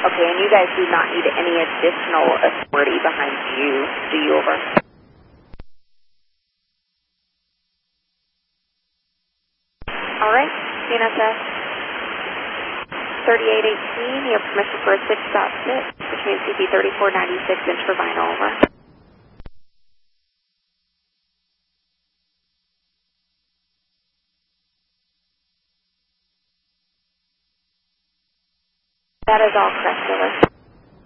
Okay, and you guys do not need any additional authority behind you, do you, over? All right, CNSS 3818, you have permission for a 6.6, which means CP 3496 inch turbine, over. That is all correct, over.